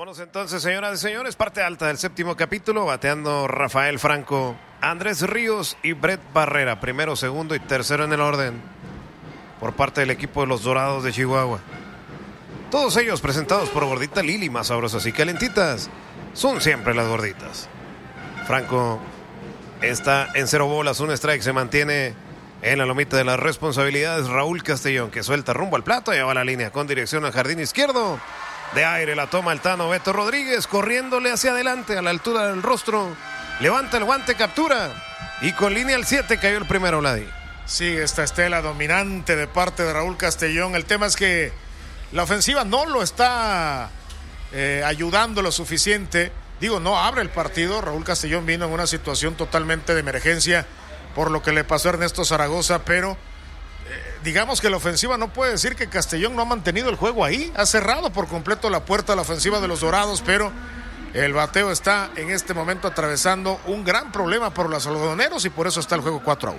Vámonos entonces, señoras y señores, parte alta del séptimo capítulo, bateando Rafael Franco, Andrés Ríos y Brett Barrera, primero, segundo y tercero en el orden, por parte del equipo de los Dorados de Chihuahua. Todos ellos presentados por Gordita Lili, más sabrosas y calentitas, son siempre las gorditas. Franco está en 0 bolas, 1 strike, se mantiene en la lomita de las responsabilidades. Raúl Castellón, que suelta rumbo al plato, lleva la línea con dirección al jardín izquierdo. De aire la toma el Tano Beto Rodríguez, corriéndole hacia adelante a la altura del rostro. Levanta el guante, captura. Y con línea al 7 cayó el primero, Vladi. Sigue esta estela dominante de parte de Raúl Castellón. El tema es que la ofensiva no lo está ayudando lo suficiente. Digo, no abre el partido. Raúl Castellón vino en una situación totalmente de emergencia por lo que le pasó a Ernesto Zaragoza, pero digamos que la ofensiva no puede decir que Castellón no ha mantenido el juego ahí. Ha cerrado por completo la puerta a la ofensiva de los Dorados, pero el bateo está en este momento atravesando un gran problema por los algodoneros y por eso está el juego 4-1.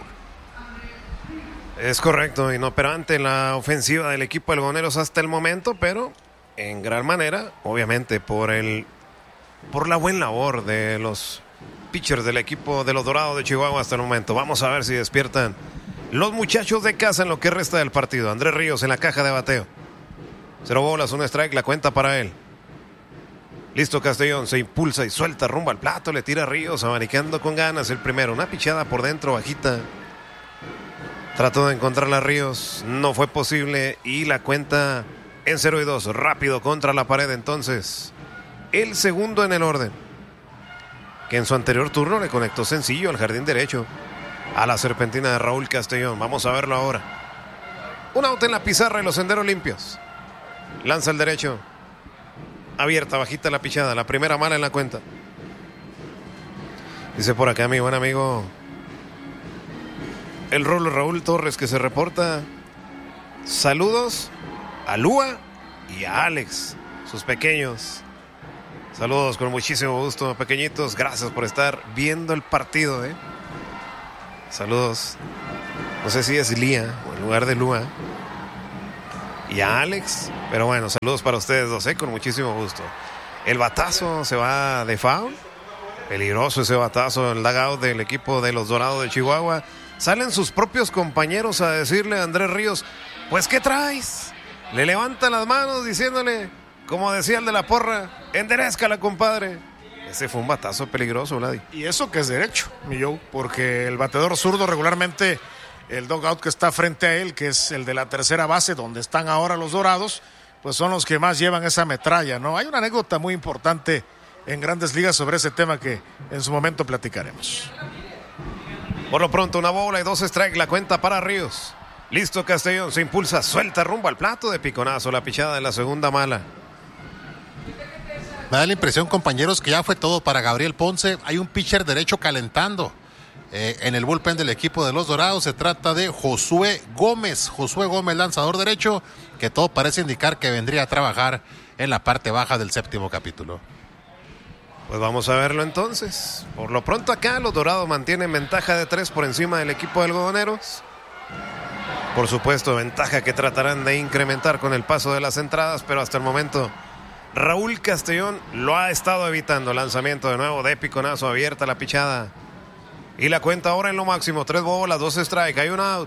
Es correcto, inoperante la ofensiva del equipo de algodoneros hasta el momento, pero en gran manera, obviamente, por la buena labor de los pitchers del equipo de los Dorados de Chihuahua hasta el momento. Vamos a ver si despiertan los muchachos de casa en lo que resta del partido. Andrés Ríos en la caja de bateo. 0 bolas, 1 strike, la cuenta para él. Listo Castellón, se impulsa y suelta rumbo al plato, le tira a Ríos, abanicando con ganas el primero. Una pichada por dentro, bajita. Trató de encontrarla a Ríos, no fue posible y la cuenta en 0-2. Rápido contra la pared entonces. El segundo en el orden, que en su anterior turno le conectó sencillo al jardín derecho a la serpentina de Raúl Castellón. Vamos a verlo ahora. Un out en la pizarra y los senderos limpios. Lanza el derecho. Abierta, bajita la pichada. La primera mala en la cuenta. Dice por acá mi buen amigo el Rolo Raúl Torres, que se reporta. Saludos a Lua y a Alex, sus pequeños. Saludos con muchísimo gusto, pequeñitos. Gracias por estar viendo el partido, Saludos. No sé si es Lía o en lugar de Lua. Y a Alex. Pero bueno, saludos para ustedes dos, con muchísimo gusto. El batazo se va de foul. Peligroso ese batazo en el dugout del equipo de los Dorados de Chihuahua. Salen sus propios compañeros a decirle a Andrés Ríos, pues ¿qué traes? Le levantan las manos diciéndole, como decía el de la porra, enderezcala, compadre. Ese fue un batazo peligroso, Vladi. Y eso que es derecho, mi Joe, porque el bateador zurdo regularmente, el dugout que está frente a él, que es el de la tercera base, donde están ahora los Dorados, pues son los que más llevan esa metralla, ¿no? Hay una anécdota muy importante en Grandes Ligas sobre ese tema que en su momento platicaremos. Por lo pronto, 1 bola y 2 strikes, la cuenta para Ríos. Listo Castellón, se impulsa, suelta rumbo al plato de piconazo, la pichada de la segunda mala. Me da la impresión, compañeros, que ya fue todo para Gabriel Ponce. Hay un pitcher derecho calentando en el bullpen del equipo de los Dorados. Se trata de Josué Gómez. Josué Gómez, lanzador derecho, que todo parece indicar que vendría a trabajar en la parte baja del séptimo capítulo. Pues vamos a verlo entonces. Por lo pronto acá los Dorados mantienen ventaja de 3 por encima del equipo de algodoneros. Por supuesto, ventaja que tratarán de incrementar con el paso de las entradas, pero hasta el momento Raúl Castellón lo ha estado evitando. Lanzamiento de nuevo de piconazo, abierta la pichada. Y la cuenta ahora en lo máximo, 3 bolas, 2 strike, hay un out.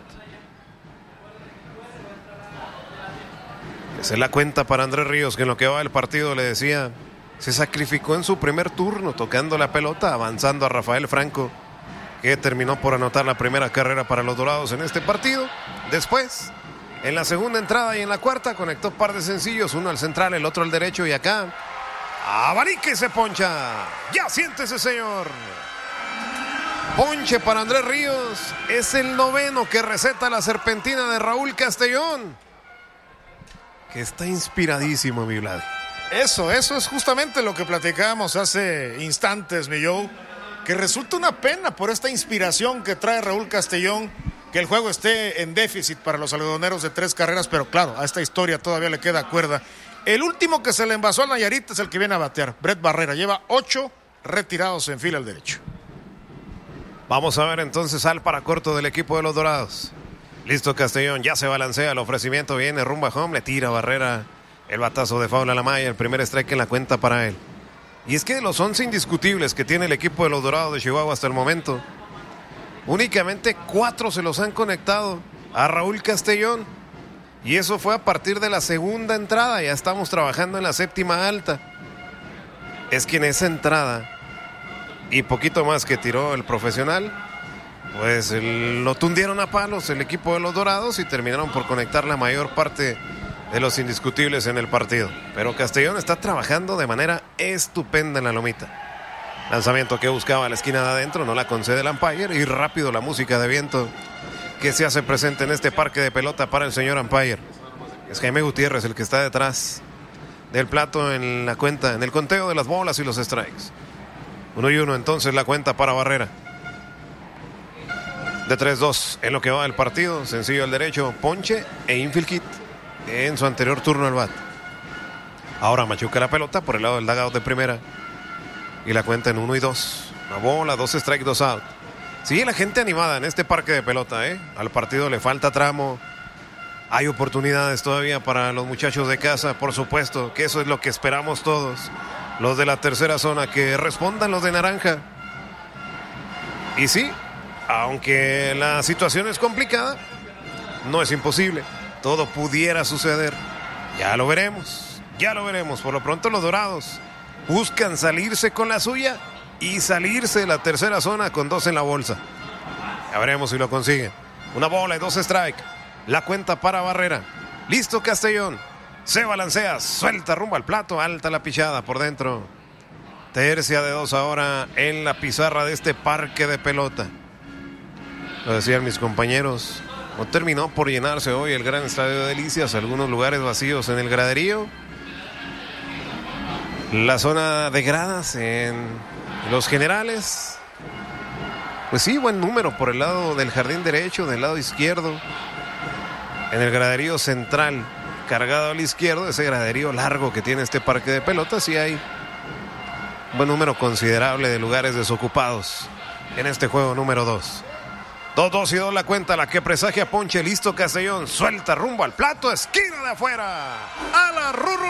Esa es la cuenta para Andrés Ríos, que en lo que va del partido, le decía, se sacrificó en su primer turno, tocando la pelota, avanzando a Rafael Franco, que terminó por anotar la primera carrera para los Dorados en este partido. Después, en la segunda entrada y en la cuarta, conectó par de sencillos, uno al central, el otro al derecho, y acá abanique, se poncha. Ya siéntese, señor. Ponche para Andrés Ríos. Es el 9º que receta la serpentina de Raúl Castellón, que está inspiradísimo, mi Vlad. Eso es justamente lo que platicábamos hace instantes, mi Joe, que resulta una pena por esta inspiración que trae Raúl Castellón, que el juego esté en déficit para los algodoneros de 3 carreras, pero claro, a esta historia todavía le queda cuerda. El último que se le envasó a Nayarit es el que viene a batear, Brett Barrera, lleva 8 retirados en fila al derecho. Vamos a ver entonces al para corto del equipo de los Dorados. Listo Castellón, ya se balancea, el ofrecimiento viene rumbo a home, le tira Barrera El batazo de foul a la malla, el primer strike en la cuenta para él. Y es que de los 11 indiscutibles que tiene el equipo de los Dorados de Chihuahua hasta el momento, únicamente 4 se los han conectado a Raúl Castellón. Y eso fue a partir de la segunda entrada. Ya estamos trabajando en la séptima alta. Es que en esa entrada y poquito más que tiró el profesional, pues lo tundieron a palos el equipo de los Dorados y terminaron por conectar la mayor parte de los indiscutibles en el partido. Pero Castellón está trabajando de manera estupenda en la lomita. Lanzamiento que buscaba a la esquina de adentro, no la concede el umpire, y rápido la música de viento que se hace presente en este parque de pelota para el señor umpire. Es Jaime Gutiérrez el que está detrás del plato en la cuenta, en el conteo de las bolas y los strikes. 1-1 entonces la cuenta para Barrera. De 3-2 en lo que va del partido. Sencillo al derecho, ponche e infield hit en su anterior turno al bat. Ahora machuca la pelota por el lado del dugout de primera y la cuenta en 1-2. Una bola, 2 strikes, 2 out. Sigue la gente animada en este parque de pelota, Al partido le falta tramo. Hay oportunidades todavía para los muchachos de casa, por supuesto, que eso es lo que esperamos todos. Los de la tercera zona, que respondan los de naranja. Y sí, aunque la situación es complicada, no es imposible. Todo pudiera suceder. Ya lo veremos. Por lo pronto los Dorados buscan salirse con la suya y salirse de la tercera zona con 2 en la bolsa. Ya veremos si lo consiguen. Una bola y 2 strikes. La cuenta para Barrera. Listo Castellón. Se balancea, suelta rumbo al plato, alta la pichada por dentro. Tercia de 2 ahora en la pizarra de este parque de pelota. Lo decían mis compañeros, no terminó por llenarse hoy el gran estadio de Delicias. Algunos lugares vacíos en el graderío. La zona de gradas en los generales. Pues sí, buen número por el lado del jardín derecho, del lado izquierdo. En el graderío central, cargado al izquierdo, ese graderío largo que tiene este parque de pelotas, sí hay un buen número considerable de lugares desocupados en este juego número 2. 2-2 la cuenta, la que presagia ponche. Listo Castellón, suelta rumbo al plato, esquina de afuera, a la Ruru.